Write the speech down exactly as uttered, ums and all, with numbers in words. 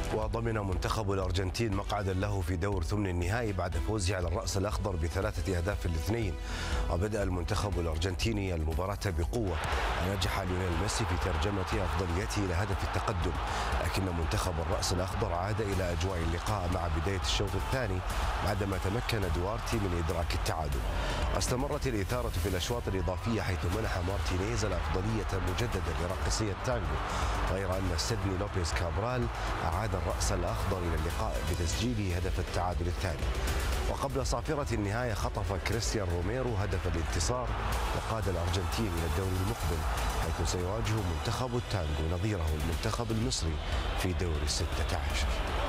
وضمن منتخب الأرجنتين مقعدا له في دور ثمن النهائي بعد فوزه على الرأس الأخضر بثلاثة أهداف لاثنين. وبدأ المنتخب الأرجنتيني المباراة بقوة، ونجح ليونيل ميسي في ترجمة أفضليته إلى هدف التقدم، لكن منتخب الرأس الأخضر عاد إلى أجواء اللقاء مع بداية الشوط الثاني بعدما تمكن دوارتي من إدراك التعادل. واستمرت الإثارة في الأشواط الإضافية حيث منح مارتينيز الأفضلية مجددا لراقصي التانجو، غير أن سيدني لوبيز كابرال أعاد الرأس الأخضر إلى اللقاء بتسجيله هدف التعادل الثاني. وقبل صافرة النهاية خطف كريستيان روميرو هدف الانتصار، وقاد الأرجنتين إلى الدور المقبل حيث سيواجه منتخب التانجو نظيره المنتخب المصري في دور الستة عشر.